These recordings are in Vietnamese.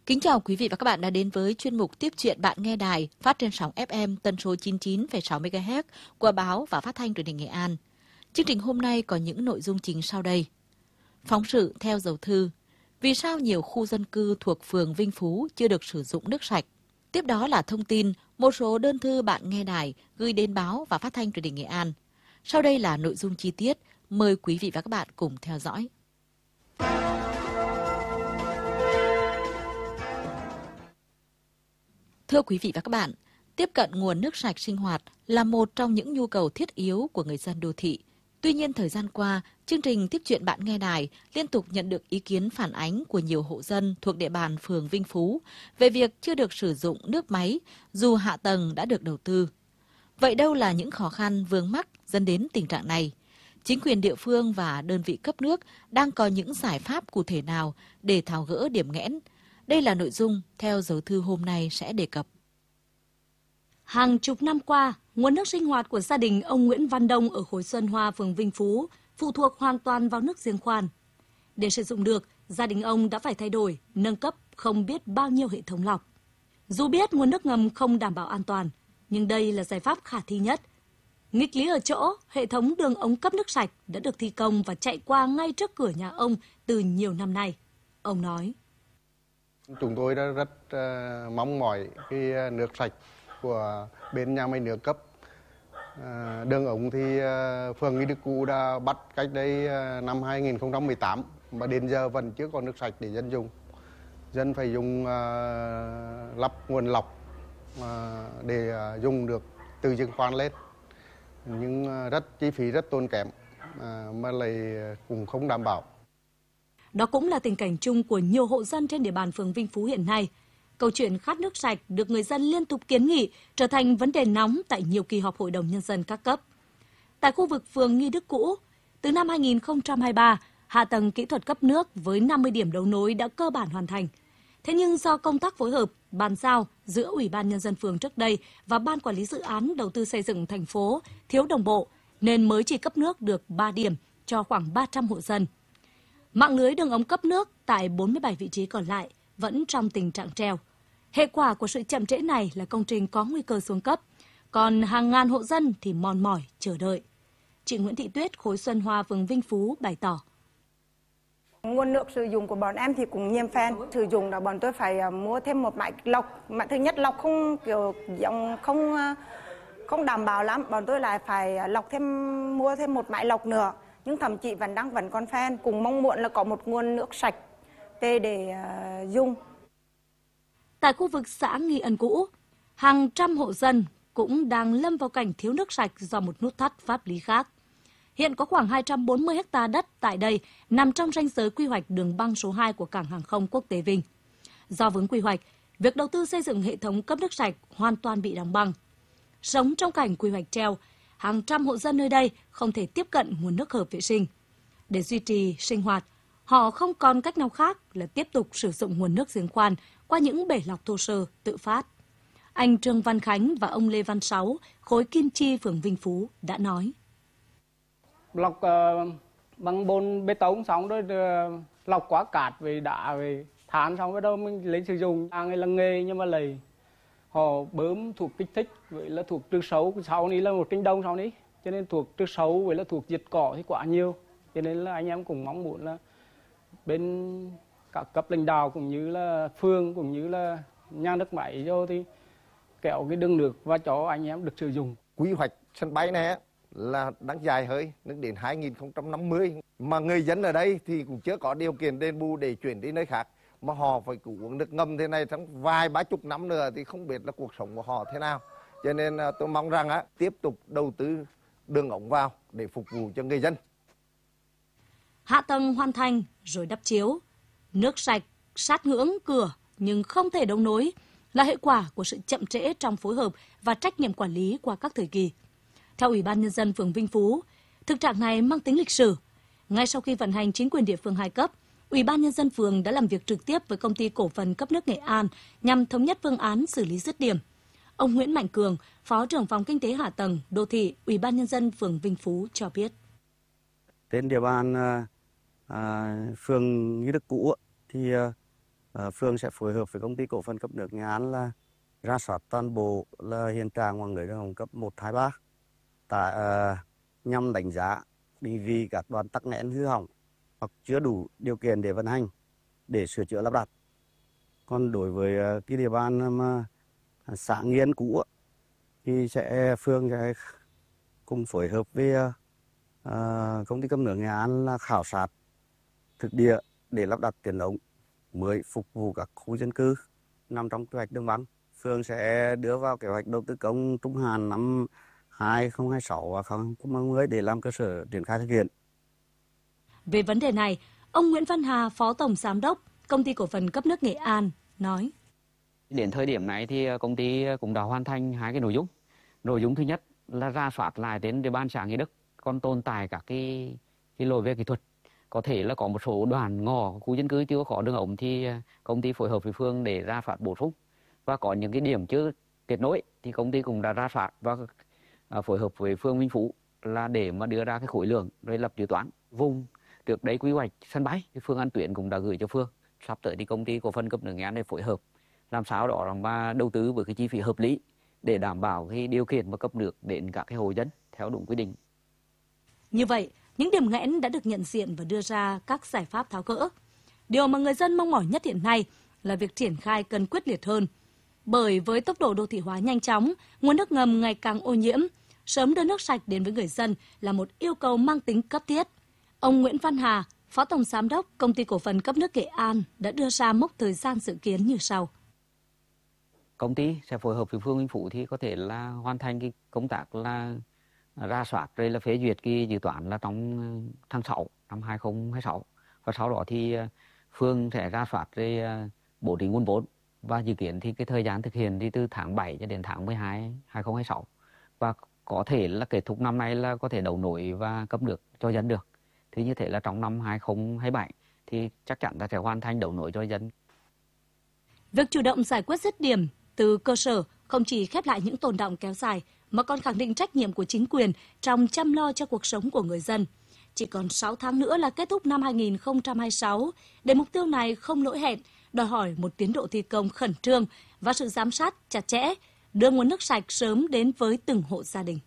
Kính chào quý vị và các bạn đã đến với chuyên mục Tiếp chuyện bạn nghe đài phát trên sóng FM tần số 99,6 MHz của báo và phát thanh truyền hình Nghệ An. Chương trình hôm nay có những nội dung chính sau đây. Phóng sự theo dấu thư. Vì sao nhiều khu dân cư thuộc phường Vinh Phú chưa được sử dụng nước sạch? Tiếp đó là thông tin một số đơn thư bạn nghe đài gửi đến báo và phát thanh truyền hình Nghệ An. Sau đây là nội dung chi tiết. Mời quý vị và các bạn cùng theo dõi. Thưa quý vị và các bạn, tiếp cận nguồn nước sạch sinh hoạt là một trong những nhu cầu thiết yếu của người dân đô thị. Tuy nhiên, thời gian qua, chương trình Tiếp chuyện bạn nghe đài liên tục nhận được ý kiến phản ánh của nhiều hộ dân thuộc địa bàn phường Vinh Phú về việc chưa được sử dụng nước máy dù hạ tầng đã được đầu tư. Vậy đâu là những khó khăn vướng mắc dẫn đến tình trạng này? Chính quyền địa phương và đơn vị cấp nước đang có những giải pháp cụ thể nào để tháo gỡ điểm nghẽn? Đây là nội dung theo dấu thư hôm nay sẽ đề cập. Hàng chục năm qua, nguồn nước sinh hoạt của gia đình ông Nguyễn Văn Đông ở khối Xuân Hoa, phường Vinh Phú phụ thuộc hoàn toàn vào nước giếng khoan. Để sử dụng được, gia đình ông đã phải thay đổi, nâng cấp không biết bao nhiêu hệ thống lọc. Dù biết nguồn nước ngầm không đảm bảo an toàn, nhưng đây là giải pháp khả thi nhất. Nghịch lý ở chỗ, hệ thống đường ống cấp nước sạch đã được thi công và chạy qua ngay trước cửa nhà ông từ nhiều năm nay. Ông nói. Chúng tôi đã rất mong mỏi cái nước sạch của bên nhà máy nước cấp. Đường ống thì phường Nghi Đức Cụ đã bắt cách đây năm 2018 mà đến giờ vẫn chưa có nước sạch để dân dùng. Dân phải dùng lắp nguồn lọc để dùng được từ giếng khoan lên. Nhưng chi phí rất tốn kém mà lại cũng không đảm bảo. Đó cũng là tình cảnh chung của nhiều hộ dân trên địa bàn phường Vinh Phú hiện nay. Câu chuyện khát nước sạch được người dân liên tục kiến nghị trở thành vấn đề nóng tại nhiều kỳ họp Hội đồng Nhân dân các cấp. Tại khu vực phường Nghi Đức cũ, từ năm 2023, hạ tầng kỹ thuật cấp nước với 50 điểm đấu nối đã cơ bản hoàn thành. Thế nhưng do công tác phối hợp, bàn giao giữa Ủy ban Nhân dân phường trước đây và Ban Quản lý Dự án Đầu tư xây dựng thành phố thiếu đồng bộ, nên mới chỉ cấp nước được 3 điểm cho khoảng 300 hộ dân. Mạng lưới đường ống cấp nước tại 47 vị trí còn lại vẫn trong tình trạng treo. Hệ quả của sự chậm trễ này là công trình có nguy cơ xuống cấp, còn hàng ngàn hộ dân thì mòn mỏi chờ đợi. Chị Nguyễn Thị Tuyết, khối Xuân Hoa, phường Vinh Phú bày tỏ. Nguồn nước sử dụng của bọn em thì cũng nhiều phen. Sử dụng là bọn tôi phải mua thêm một máy lọc. Mà thứ nhất lọc không kiểu dòng không đảm bảo lắm. Bọn tôi lại phải mua thêm một máy lọc nữa. Nhưng thậm chí vẫn còn phen. Cũng mong muốn là có một nguồn nước sạch để dùng. Tại khu vực xã Nghi Ân cũ, hàng trăm hộ dân cũng đang lâm vào cảnh thiếu nước sạch do một nút thắt pháp lý khác. Hiện có khoảng 240 ha đất tại đây nằm trong ranh giới quy hoạch đường băng số 2 của Cảng Hàng không Quốc tế Vinh. Do vướng quy hoạch, việc đầu tư xây dựng hệ thống cấp nước sạch hoàn toàn bị đóng băng. Sống trong cảnh quy hoạch treo, hàng trăm hộ dân nơi đây không thể tiếp cận nguồn nước hợp vệ sinh. Để duy trì sinh hoạt, họ không còn cách nào khác là tiếp tục sử dụng nguồn nước giếng khoan qua những bể lọc thô sơ tự phát. Anh Trương Văn Khánh và ông Lê Văn Sáu, khối Kim Chi, phường Vinh Phú đã nói. Lọc bằng bồn bê tông xong rồi lọc quá cát về đá về than xong bắt đầu mình lấy sử dụng. Người là nghề nhưng mà lại họ bơm thuộc kích thích vậy là thuộc trừ sâu, sau này là một kênh đông sauนี้cho nên thuộc trừ sâu vậy là thuộc diệt cỏ thì quá nhiều. Cho nên là anh em cũng mong muốn là bên các cấp lãnh đạo cũng như là phường cũng như là nhà nước máy vô thì kéo cái đường nước và cho anh em được sử dụng. Quy hoạch sân bay này là đang dài hơi đến 2050 mà người dân ở đây thì cũng chưa có điều kiện đền bù để chuyển đi nơi khác mà họ phải uống nước ngầm thế này trong vài 30 năm nữa thì không biết là cuộc sống của họ thế nào. Cho nên tôi mong rằng tiếp tục đầu tư đường ống vào để phục vụ cho người dân. Hạ tầng hoàn thành rồi đắp chiếu, nước sạch sát ngưỡng cửa nhưng không thể đấu nối là hệ quả của sự chậm trễ trong phối hợp và trách nhiệm quản lý qua các thời kỳ. Theo Ủy ban Nhân dân phường Vinh Phú, thực trạng này mang tính lịch sử. Ngay sau khi vận hành chính quyền địa phương 2 cấp, Ủy ban Nhân dân phường đã làm việc trực tiếp với Công ty Cổ phần Cấp nước Nghệ An nhằm thống nhất phương án xử lý dứt điểm. Ông Nguyễn Mạnh Cường, Phó trưởng phòng Kinh tế Hạ tầng, Đô thị, Ủy ban Nhân dân phường Vinh Phú cho biết. Trên địa bàn phường Nghi Đức cũ thì Phường sẽ phối hợp với công ty cổ phần cấp nước Nghệ An là rà soát toàn bộ là hiện trạng mạng lưới đường ống cấp 1, 2, 3 nhằm đánh giá định vị các đoạn tắc nghẽn hư hỏng hoặc chưa đủ điều kiện để vận hành để sửa chữa lắp đặt. Còn đối với cái địa bàn mà xã Nghiên cũ thì phường sẽ cùng phối hợp với công ty cấp nước Nghệ An là khảo sát thực địa để lắp đặt tuyến ống mới phục vụ các khu dân cư nằm trong quy hoạch đường băng. Phường sẽ đưa vào kế hoạch đầu tư công trung hạn năm 2026 và 2030 để làm cơ sở triển khai thực hiện. Về vấn đề này, ông Nguyễn Văn Hà, Phó Tổng Giám đốc Công ty Cổ phần Cấp nước Nghệ An nói: Đến thời điểm này thì công ty cũng đã hoàn thành 2 cái nội dung. Nội dung thứ nhất là rà soát lại đến địa bàn xã Nghĩa Đức còn tồn tại các cái lỗi về kỹ thuật. Có thể là có một số đoạn ngõ khu dân cư chưa có đường ống thì công ty phối hợp với phường để rà soát bổ sung. Và có những cái điểm chưa kết nối thì công ty cũng đã rà soát và phối hợp với phường Minh Phú là để mà đưa ra cái khối lượng rồi lập dự toán vùng. Trước đấy quy hoạch sân bay thì phương An Tuyển cũng đã gửi cho phường. Sắp tới thì công ty cổ phần cấp nước Nghệ An để phối hợp làm sao đó mà đầu tư với cái chi phí hợp lý để đảm bảo cái điều kiện và cấp nước đến các cái hộ dân theo đúng quy định. Như vậy, những điểm nghẽn đã được nhận diện và đưa ra các giải pháp tháo gỡ. Điều mà người dân mong mỏi nhất hiện nay là việc triển khai cần quyết liệt hơn. Bởi với tốc độ đô thị hóa nhanh chóng, nguồn nước ngầm ngày càng ô nhiễm, sớm đưa nước sạch đến với người dân là một yêu cầu mang tính cấp thiết. Ông Nguyễn Văn Hà, Phó Tổng Giám đốc Công ty Cổ phần Cấp nước Nghệ An đã đưa ra mốc thời gian dự kiến như sau. Công ty sẽ phối hợp với phường Minh Phú thì có thể là hoàn thành cái công tác là rà soát rồi là phê duyệt cái dự toán là trong tháng 6 năm 2026. Và sau đó thì phường sẽ rà soát rồi bố trí nguồn vốn và dự kiến thì cái thời gian thực hiện thì từ tháng 7 cho đến tháng 12 2026. Và có thể là kết thúc năm nay là có thể đấu nối và cấp nước cho dân được. Thì như thế là trong năm 2027 thì chắc chắn ta sẽ hoàn thành đấu nối cho dân. Việc chủ động giải quyết dứt điểm từ cơ sở không chỉ khép lại những tồn đọng kéo dài mà còn khẳng định trách nhiệm của chính quyền trong chăm lo cho cuộc sống của người dân. Chỉ còn 6 tháng nữa là kết thúc năm 2026, để mục tiêu này không lỗi hẹn, đòi hỏi một tiến độ thi công khẩn trương và sự giám sát chặt chẽ, đưa nguồn nước sạch sớm đến với từng hộ gia đình.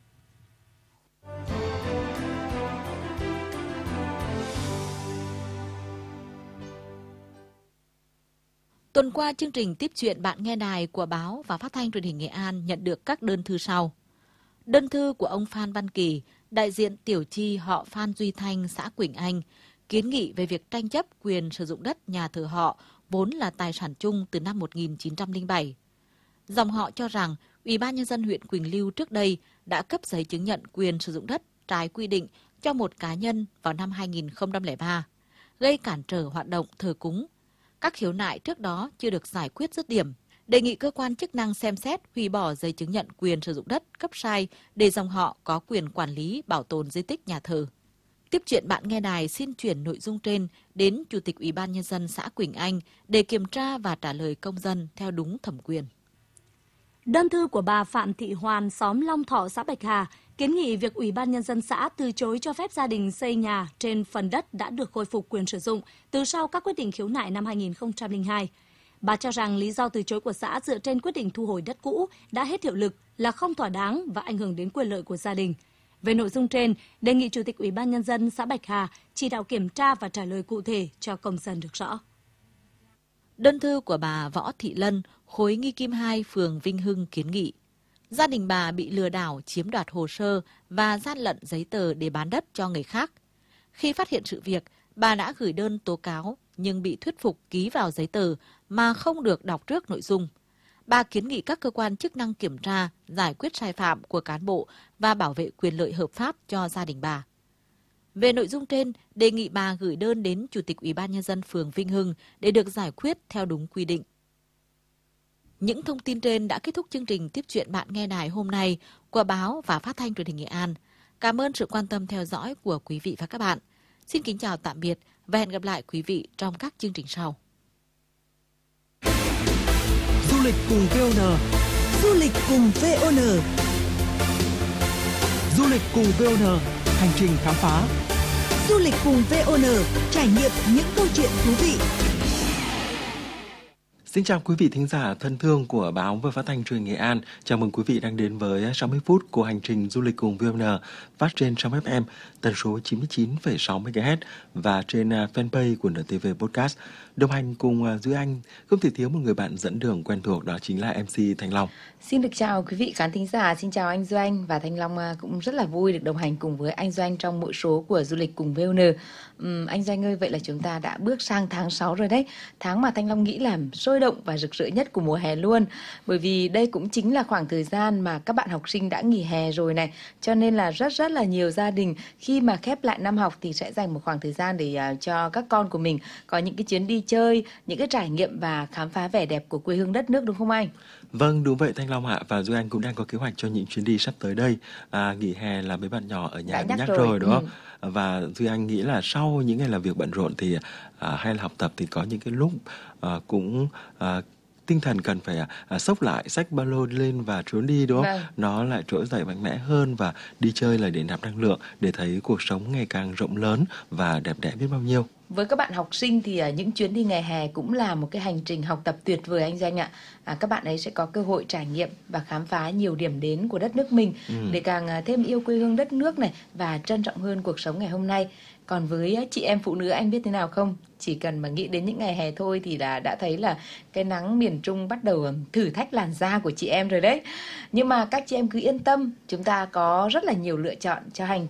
Tuần qua, chương trình Tiếp chuyện bạn nghe đài của báo và phát thanh truyền hình Nghệ An nhận được các đơn thư sau. Đơn thư của ông Phan Văn Kỳ, đại diện tiểu chi họ Phan Duy Thanh, xã Quỳnh Anh, kiến nghị về việc tranh chấp quyền sử dụng đất nhà thờ họ vốn là tài sản chung từ năm 1907. Dòng họ cho rằng Ủy ban Nhân dân huyện Quỳnh Lưu trước đây đã cấp giấy chứng nhận quyền sử dụng đất trái quy định cho một cá nhân vào năm 2003, gây cản trở hoạt động thờ cúng. Các khiếu nại trước đó chưa được giải quyết dứt điểm, đề nghị cơ quan chức năng xem xét hủy bỏ giấy chứng nhận quyền sử dụng đất cấp sai để dòng họ có quyền quản lý bảo tồn di tích nhà thờ. Tiếp chuyện bạn nghe đài xin chuyển nội dung trên đến Chủ tịch Ủy ban Nhân dân xã Quỳnh Anh để kiểm tra và trả lời công dân theo đúng thẩm quyền. Đơn thư của bà Phạm Thị Hoàn, xóm Long Thọ, xã Bạch Hà, kiến nghị việc Ủy ban Nhân dân xã từ chối cho phép gia đình xây nhà trên phần đất đã được khôi phục quyền sử dụng từ sau các quyết định khiếu nại năm 2002. Bà cho rằng lý do từ chối của xã dựa trên quyết định thu hồi đất cũ đã hết hiệu lực là không thỏa đáng và ảnh hưởng đến quyền lợi của gia đình. Về nội dung trên, đề nghị Chủ tịch Ủy ban Nhân dân xã Bạch Hà chỉ đạo kiểm tra và trả lời cụ thể cho công dân được rõ. Đơn thư của bà Võ Thị Lân, khối Nghi Kim 2, phường Vinh Hưng kiến nghị. Gia đình bà bị lừa đảo chiếm đoạt hồ sơ và gian lận giấy tờ để bán đất cho người khác. Khi phát hiện sự việc, bà đã gửi đơn tố cáo nhưng bị thuyết phục ký vào giấy tờ mà không được đọc trước nội dung. Bà kiến nghị các cơ quan chức năng kiểm tra, giải quyết sai phạm của cán bộ và bảo vệ quyền lợi hợp pháp cho gia đình bà. Về nội dung trên, đề nghị bà gửi đơn đến Chủ tịch Ủy ban Nhân dân phường Vinh Hưng để được giải quyết theo đúng quy định. Những thông tin trên đã kết thúc chương trình Tiếp chuyện bạn nghe đài hôm nay của báo và phát thanh truyền hình Nghệ An. Cảm ơn sự quan tâm theo dõi của quý vị và các bạn. Xin kính chào tạm biệt và hẹn gặp lại quý vị trong các chương trình sau. Du lịch cùng VON. Du lịch cùng VON. Du lịch cùng VON, hành trình khám phá. Du lịch cùng VON, trải nghiệm những câu chuyện thú vị. Xin chào quý vị thính giả thân thương của báo và phát thanh truyền Nghệ An. Chào mừng quý vị đang đến với 60 phút của hành trình du lịch cùng VON phát trên sóng FM tần số 99,6 MHz và trên fanpage của NTV Podcast. Đồng hành cùng Duy Anh không thể thiếu một người bạn dẫn đường quen thuộc, đó chính là MC Thanh Long. Xin được chào quý vị khán thính giả, xin chào anh Duy Anh và Thanh Long cũng rất là vui được đồng hành cùng với anh Duy Anh trong mỗi số của du lịch cùng VON. Anh Duy Anh ơi, vậy là chúng ta đã bước sang tháng 6 rồi đấy. Tháng mà Thanh Long nghĩ là sôi động và rực rỡ nhất của mùa hè luôn. Bởi vì đây cũng chính là khoảng thời gian mà các bạn học sinh đã nghỉ hè rồi này. Cho nên là rất là nhiều gia đình khi mà khép lại năm học thì sẽ dành một khoảng thời gian để cho các con của mình có những cái chuyến đi chơi, những cái trải nghiệm và khám phá vẻ đẹp của quê hương đất nước, đúng không anh? Vâng, đúng vậy Thanh Long ạ. Và Duy Anh cũng đang có kế hoạch cho những chuyến đi sắp tới đây. Nghỉ hè là mấy bạn nhỏ ở nhà nhắc rồi đúng không? Và Duy Anh nghĩ là sau những ngày làm việc bận rộn thì hay là học tập thì có những cái lúc cũng tinh thần cần phải xốc lại, xách ba lô lên và trốn đi đúng không? Nó lại trỗi dậy mạnh mẽ hơn và đi chơi là để nạp năng lượng, để thấy cuộc sống ngày càng rộng lớn và đẹp đẽ biết bao nhiêu. Với các bạn học sinh thì những chuyến đi ngày hè cũng là một cái hành trình học tập tuyệt vời anh Doanh ạ. Các bạn ấy sẽ có cơ hội trải nghiệm và khám phá nhiều điểm đến của đất nước mình để càng thêm yêu quê hương đất nước này và trân trọng hơn cuộc sống ngày hôm nay. Còn với chị em phụ nữ anh biết thế nào không? Chỉ cần mà nghĩ đến những ngày hè thôi thì là đã thấy là cái nắng miền Trung bắt đầu thử thách làn da của chị em rồi đấy. Nhưng mà các chị em cứ yên tâm, chúng ta có rất là nhiều lựa chọn cho hành